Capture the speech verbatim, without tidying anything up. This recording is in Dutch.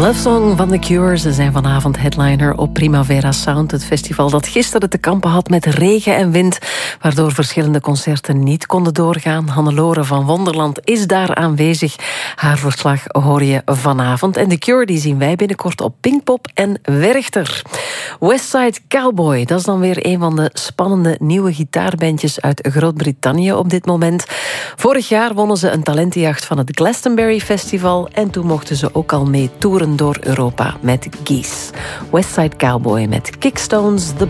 Love Song van The Cure. Ze zijn vanavond headliner op Primavera Sound. Het festival dat gisteren te kampen had met regen en wind, waardoor verschillende concerten niet konden doorgaan. Hannelore van Wonderland is daar aanwezig. Haar verslag hoor je vanavond. En The Cure die zien wij binnenkort op Pinkpop en Werchter. Westside Cowboy, dat is dan weer een van de spannende nieuwe gitaarbandjes uit Groot-Brittannië op dit moment. Vorig jaar wonnen ze een talentenjacht van het Glastonbury Festival en toen mochten ze ook al mee toeren door Europa met Geese. Westside Cowboy met Kickstones The